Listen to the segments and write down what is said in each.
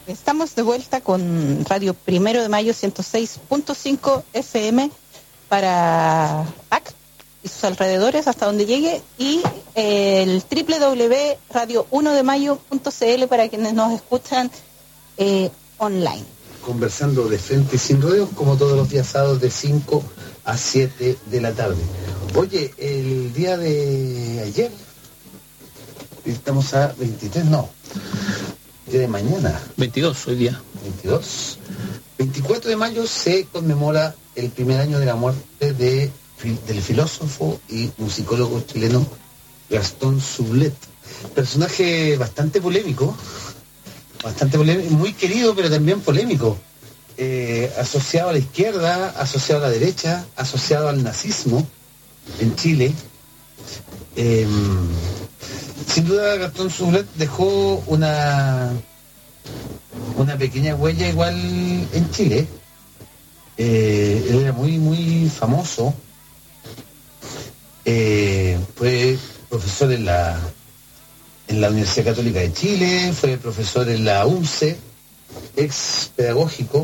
Estamos de vuelta con Radio Primero de Mayo 106.5 FM para PAC y sus alrededores hasta donde llegue, y el www.radio1demayo.cl para quienes nos escuchan online. Conversando de frente y sin rodeos, como todos los días sábados de 5 a 7 de la tarde. Oye, el día de ayer, estamos a 23, no, día de mañana. 22 hoy día. 22. 24 de mayo se conmemora el primer año de la muerte del filósofo y musicólogo chileno Gastón Sublet. Personaje bastante polémico, muy querido, pero también polémico. Asociado a la izquierda, asociado a la derecha, asociado al nazismo en Chile. Sin duda Gastón Sublet dejó una pequeña huella igual en Chile. Él era muy famoso. Fue profesor en la Universidad Católica de Chile, fue profesor en la UNCE, ex pedagógico,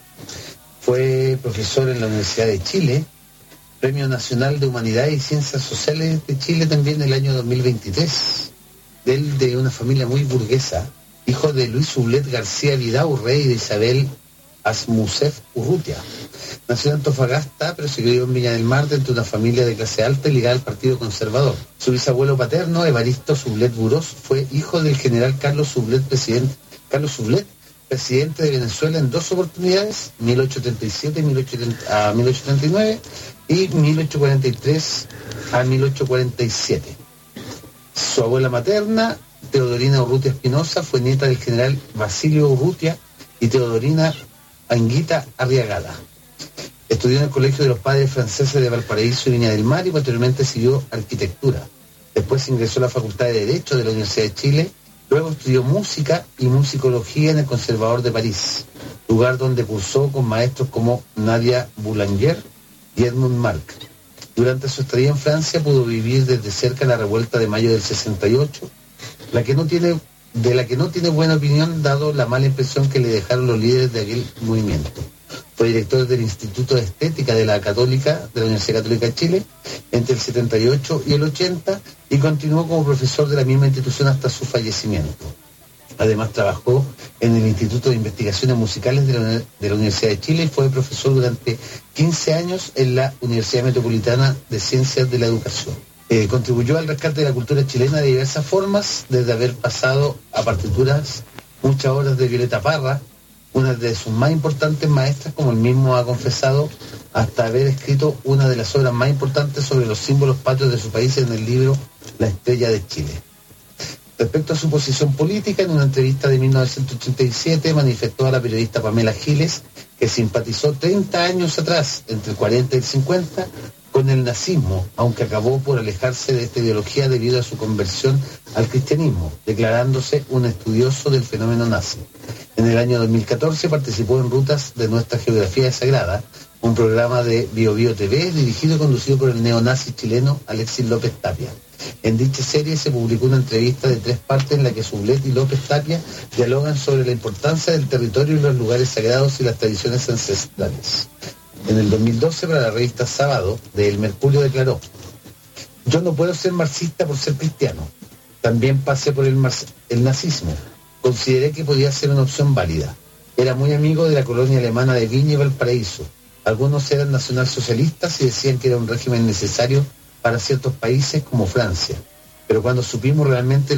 fue profesor en la Universidad de Chile, Premio Nacional de Humanidades y Ciencias Sociales de Chile también en el año 2023. Él de una familia muy burguesa, hijo de Luis Sublet García Vidaurre y de Isabel Asmusef Urrutia. Nació en Antofagasta, pero se crió en Viña del Mar dentro de una familia de clase alta y ligada al Partido Conservador. Su bisabuelo paterno, Evaristo Sublet Burós, fue hijo del general Carlos Sublet, presidente de Venezuela en dos oportunidades, 1837 a 1839 y 1843 a 1847. Su abuela materna, Teodorina Urrutia Espinosa, fue nieta del general Basilio Urrutia y Teodorina Anguita Arriagada. Estudió en el Colegio de los Padres Franceses de Valparaíso y Viña del Mar y posteriormente siguió arquitectura. Después ingresó a la Facultad de Derecho de la Universidad de Chile. Luego estudió música y musicología en el Conservador de París, lugar donde cursó con maestros como Nadia Boulanger y Edmund Marc. Durante su estadía en Francia pudo vivir desde cerca la revuelta de mayo del 68, de la que no tiene buena opinión dado la mala impresión que le dejaron los líderes de aquel movimiento. Fue director del Instituto de Estética de la Universidad Católica de Chile entre el 78 y el 80 y continuó como profesor de la misma institución hasta su fallecimiento. Además trabajó en el Instituto de Investigaciones Musicales de la Universidad de Chile y fue profesor durante 15 años en la Universidad Metropolitana de Ciencias de la Educación. Contribuyó al rescate de la cultura chilena de diversas formas, desde haber pasado a partituras muchas obras de Violeta Parra, una de sus más importantes maestras, como él mismo ha confesado, hasta haber escrito una de las obras más importantes sobre los símbolos patrios de su país en el libro La Estrella de Chile. Respecto a su posición política, en una entrevista de 1987 manifestó a la periodista Pamela Giles que simpatizó 30 años atrás, entre el 40 y el 50, con el nazismo, aunque acabó por alejarse de esta ideología debido a su conversión al cristianismo, declarándose un estudioso del fenómeno nazi. En el año 2014 participó en Rutas de Nuestra Geografía Sagrada, un programa de Bio Bio TV dirigido y conducido por el neonazi chileno Alexis López Tapia. En dicha serie se publicó una entrevista de 3 partes en la que Sublet y López Tapia dialogan sobre la importancia del territorio y los lugares sagrados y las tradiciones ancestrales. En el 2012, para la revista Sábado de El Mercurio declaró: "Yo no puedo ser marxista por ser cristiano. También pasé por el nazismo. Consideré que podía ser una opción válida. Era muy amigo de la colonia alemana de Viña y Valparaíso. Algunos eran nacionalsocialistas y decían que era un régimen necesario para ciertos países como Francia. Pero cuando supimos realmente